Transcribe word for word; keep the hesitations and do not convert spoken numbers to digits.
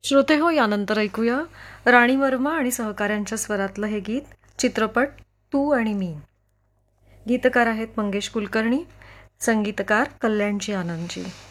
श्रोते हो, यानंतर ऐकूया राणी वर्मा आणि सहकाऱ्यांच्या स्वरातलं हे गीत, चित्रपट तू आणि मी. गीतकार आहेत मंगेश कुलकर्णी, संगीतकार कल्याणजी आनंदजी.